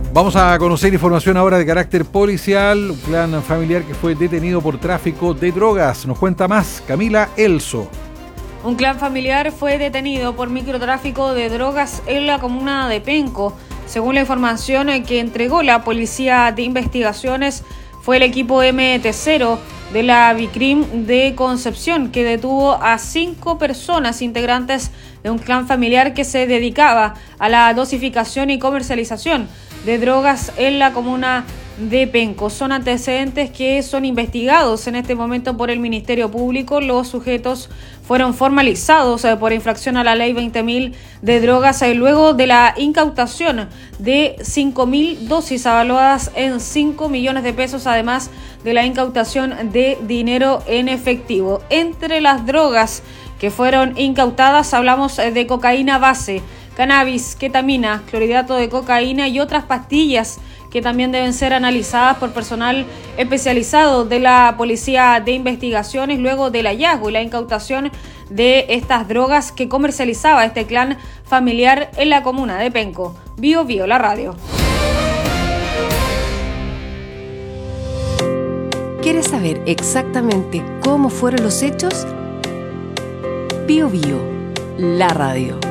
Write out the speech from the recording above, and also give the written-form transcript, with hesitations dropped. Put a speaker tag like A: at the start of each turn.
A: Vamos a conocer información ahora de carácter policial. Un clan familiar que fue detenido por tráfico de drogas. Nos cuenta más Camila Elso.
B: Un clan familiar fue detenido por microtráfico de drogas en la comuna de Penco. Según la información que entregó la Policía de Investigaciones, fue el equipo MT0 de la Vicrim de Concepción que detuvo a 5 personas integrantes de un clan familiar que se dedicaba a la dosificación y comercialización de drogas en la comuna de Penco. Son antecedentes que son investigados en este momento por el Ministerio Público. Los sujetos fueron formalizados por infracción a la ley 20.000 de drogas luego de la incautación de 5.000 dosis avaluadas en 5 millones de pesos, además de la incautación de dinero en efectivo. Entre las drogas que fueron incautadas hablamos de cocaína base, cannabis, ketamina, clorhidrato de cocaína y otras pastillas que también deben ser analizadas por personal especializado de la Policía de Investigaciones luego del hallazgo y la incautación de estas drogas que comercializaba este clan familiar en la comuna de Penco. Bio Bio, la radio.
C: ¿Quieres saber exactamente cómo fueron los hechos? Bio Bio, la radio.